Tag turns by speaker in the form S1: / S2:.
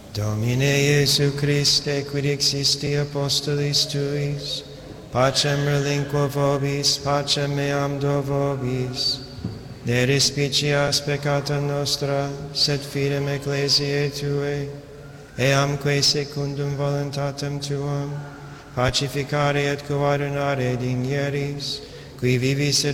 S1: Domine Iesu Christe, quid existi apostolis tuis, pacem relinquo vobis, pacem meam do vobis. Ne respicias peccata nostra, sed fidem ecclesiae Tuae, eamque secundum voluntatem Tuam, pacificare et coordinare dignieris, qui vivis et